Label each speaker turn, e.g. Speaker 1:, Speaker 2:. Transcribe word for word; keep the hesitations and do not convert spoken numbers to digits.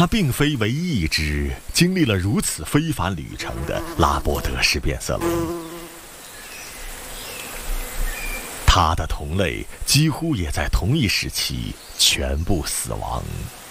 Speaker 1: 他并非唯一一只经历了如此非凡旅程的拉伯德氏变色龙。他的同类几乎也在同一时期全部死亡。